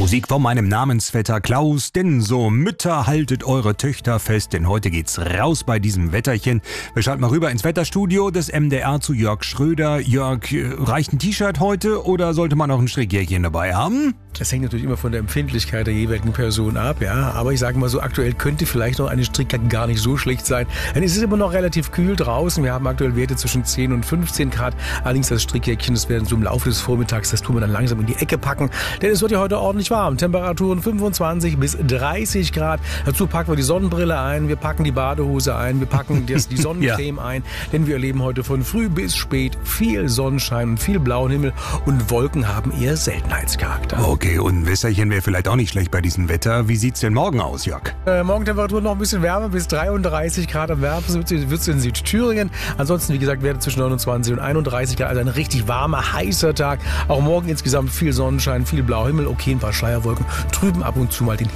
Musik von meinem Namensvetter Klaus, denn so Mütter, haltet eure Töchter fest, denn heute geht's raus bei diesem Wetterchen. Wir schalten mal rüber ins Wetterstudio des MDR zu Jörg Schröder. Jörg, reicht ein T-Shirt heute oder sollte man auch ein Strickjäckchen dabei haben? Das hängt natürlich immer von der Empfindlichkeit der jeweiligen Person ab, ja. Aber ich sage mal so, aktuell könnte vielleicht noch eine Strickjacke gar nicht so schlecht sein. Denn es ist immer noch relativ kühl draußen. Wir haben aktuell Werte zwischen 10 und 15 Grad. Allerdings das Strickjäckchen, das werden so im Laufe des Vormittags, das tun wir dann langsam in die Ecke packen. Denn es wird ja heute ordentlich warm. Temperaturen 25 bis 30 Grad. Dazu packen wir die Sonnenbrille ein, wir packen die Badehose ein, wir packen die Sonnencreme ein. Denn wir erleben heute von früh bis spät viel Sonnenschein und viel blauen Himmel. Und Wolken haben eher Seltenheitscharakter. Okay, und ein Wässerchen wäre vielleicht auch nicht schlecht bei diesem Wetter. Wie sieht's denn morgen aus, Jörg? Morgen Temperatur noch ein bisschen wärmer, bis 33 Grad am wärmsten wird es in Südthüringen. Ansonsten, wie gesagt, Werte zwischen 29 und 31 Grad, also ein richtig warmer, heißer Tag. Auch morgen insgesamt viel Sonnenschein, viel blauer Himmel, okay, ein paar Schleierwolken, trüben ab und zu mal den